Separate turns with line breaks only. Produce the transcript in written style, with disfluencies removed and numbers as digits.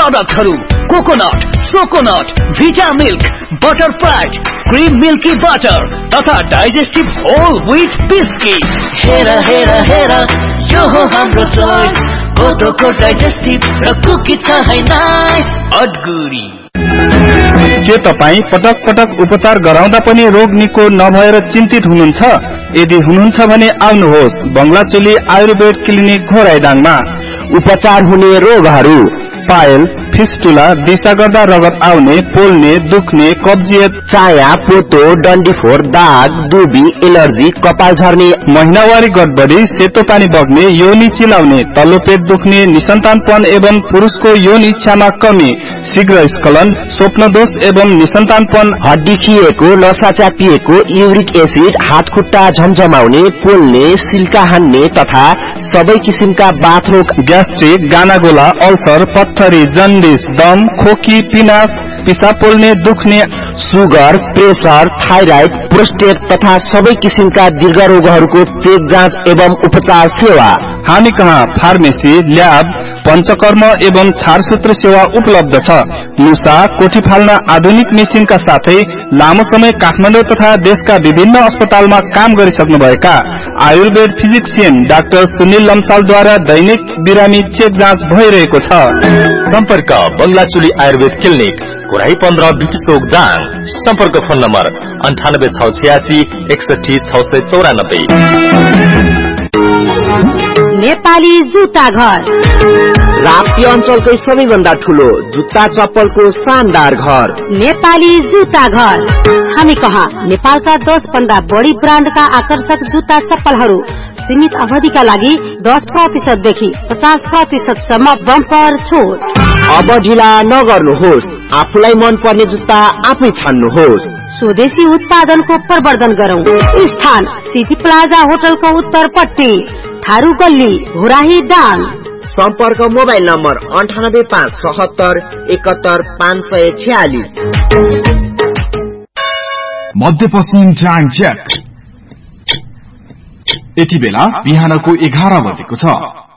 प्रोडक्टहरु coconut, सोकोनट, भिटा milk, butter fried, cream milky butter तथा digestive whole wheat biscuit. हेरा हेरा हेरा यो हो हाम्रो चोइस, कोदोको डाइजेस्टिभ र कुकी छ है नाइस अडगुरी।
के तपाई पटक पटक उपचार गराउँदा पनि रोग निको नभएर चिन्तित हुनुहुन्छ? यदि हुनुहुन्छ भने आउनुहोस् बंगलाचोली आयुर्वेद क्लिनिक घोराइडाङमा।
उपचार हुने रोगहरू पाइल्स, फिस्टुला, दिशा गर्दा रगत आउने, पोल्ने, दुख्ने, कब्जियत, चाया, पोतो, डन्डीफोर, दाग, दुबी, एलर्जी, कपाल झर्ने,
महिनावारी गडबडी, सेतो पानी बग्ने, योनि चिलाउने, तल्लो पेट दुख्ने, निसन्तानपन एवं पुरुषको यौन इच्छामा कमी, शीघ्र स्खलन, स्वप्नदोष एवं निसन्तानपन,
हड्डी खिएको, नसा चापिएको, युरिक एसिड, हात खुट्टा झमझमाउने, पोल्ने, सिल्का हान्ने तथा सबै किसिमका बाथरोग,
ग्यास्ट्रिक, गानागोला, अल्सर, पत्थरी, जन्डिस, दम, खोकी, पिनास, पिसाब पोल्ने, दुख्ने,
सुगर, प्रेसर, थाइराइड, प्रोस्टेट तथा सबै किसिमका दीर्घ रोगहरूको चेक जाँच एवं उपचार सेवा।
हामी कहाँ फार्मेसी, ल्याब, पंचकर्म एवं छारसूत्र सेवा उपलब्ध छ। मुसा, कोठी फाल्न आधुनिक मेसिनका साथै लामो समय काठमाडौँ तथा देशका विभिन्न अस्पतालमा काम गरिसक्नुभएका आयुर्वेद फिजिक्सियन डाक्टर सुनिल लम्सालद्वारा दैनिक बिरामी चेक जाँच भइरहेको छ।
सम्पर्क बंगलाचोली आयुर्वेद क्लिनिक, कोराही 15 बिटी चोक दाङ। सम्पर्क फोन नम्बर 98 686 61 694।
नेपाली जुत्ता घर,
राप्ती अञ्चलकै सबैभन्दा ठूलो जुत्ता चप्पलको शानदार घर
नेपाली जुत्ता घर। हामी कहाँ नेपालका 10 भन्दा बढी ब्रान्डका आकर्षक जुत्ता चप्पलहरू सीमित अवधिका लागि 10% देखि 50% सम्म बम्पर छुट।
अब ढिला नगर्नुहोस्, आफूलाई मन पर्ने जुत्ता आफै छान्नुहोस्।
स्वदेशी उत्पादनको प्रवर्धन गरौं। स्थान सिटी प्लाजा होटलको उत्तरपट्टि, थारू गल्ली, घोराही दाङ।
सम्पर्क मोबाइल नम्बर 98 5 71 546।
मध्यपश्चिम टाइम चेक। यति बेला बिहानको 11 बजेको छ।